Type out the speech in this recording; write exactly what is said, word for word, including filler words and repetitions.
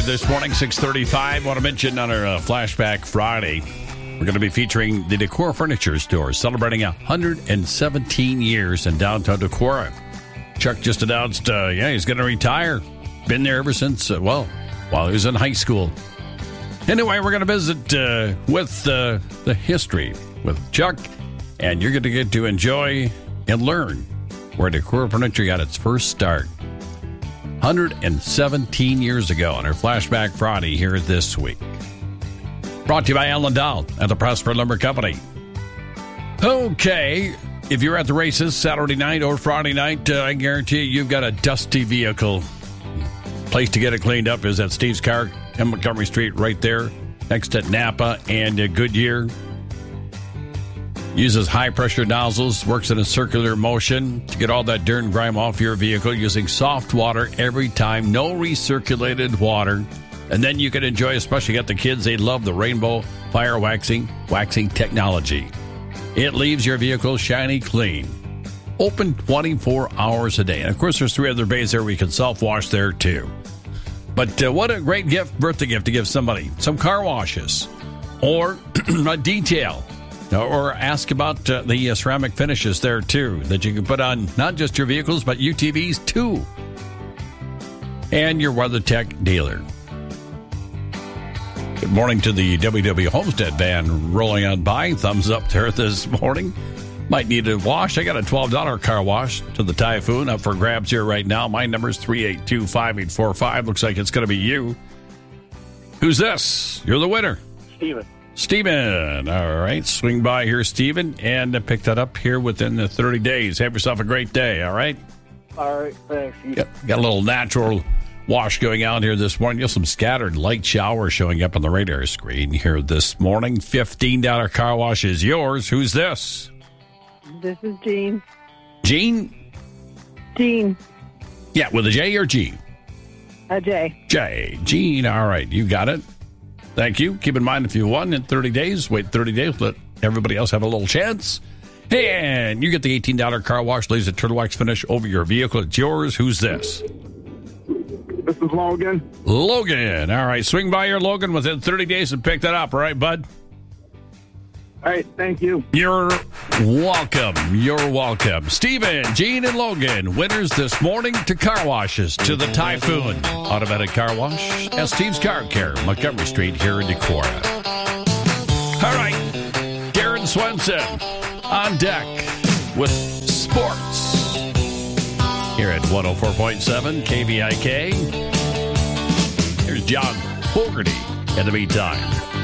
this morning, six thirty-five. I want to mention on our uh, Flashback Friday, we're going to be featuring the Decor Furniture Store, celebrating one hundred seventeen years in downtown Decorah. Chuck just announced, uh, yeah, he's going to retire. Been there ever since, uh, well, while he was in high school. Anyway, we're going to visit uh, with uh, the history with Chuck, and you're going to get to enjoy and learn where Decor Furniture got its first start. one hundred seventeen years ago on our Flashback Friday here this week. Brought to you by Alan Dahl at the Prosper Lumber Company. Okay, if you're at the races Saturday night or Friday night, uh, I guarantee you you've got a dusty vehicle. Place to get it cleaned up is at Steve's Car, on Montgomery Street, right there, next to Napa and uh, Goodyear. Uses high-pressure nozzles, works in a circular motion to get all that dirt and grime off your vehicle using soft water every time, no recirculated water. And then you can enjoy, especially got the kids, they love the rainbow fire waxing, waxing technology. It leaves your vehicle shiny clean. Open twenty-four hours a day. And, of course, there's three other bays there where you can self-wash there, too. But uh, what a great gift, birthday gift to give somebody. Some car washes or a detail. Or ask about uh, the uh, ceramic finishes there, too, that you can put on not just your vehicles, but U T Vs, too. And your WeatherTech dealer. Good morning to the W W Homestead van rolling on by. Thumbs up there this morning. Might need a wash. I got a twelve dollars car wash to the Typhoon up for grabs here right now. My number is three eight two, five eight four five. Looks like it's going to be you. Who's this? You're the winner. Steven. Steven. All right. Swing by here, Steven, and pick that up here within the thirty days. Have yourself a great day, all right? All right. Thanks. Got, got a little natural wash going out here this morning. Just some scattered light showers showing up on the radar screen here this morning. fifteen dollars car wash is yours. Who's this? This is Jean. Jean? Jean. Yeah, with a J or G? A J. J. Jean. All right. You got it. Thank you. Keep in mind, if you won in thirty days, wait thirty days, let everybody else have a little chance. Hey, and you get the eighteen dollars car wash, lays a turtle wax finish over your vehicle. It's yours. Who's this? This is Logan. Logan. All right. Swing by here, Logan, within thirty days and pick that up. All right, bud? All right. Thank you. You're welcome. You're welcome. Steven, Gene, and Logan, winners this morning to car washes to the Typhoon Automatic Car Wash at Steve's Car Care, Montgomery Street here in Decorah. All right. Darren Swenson on deck with sports here at one oh four point seven K V I K. Here's John Fogerty in the meantime.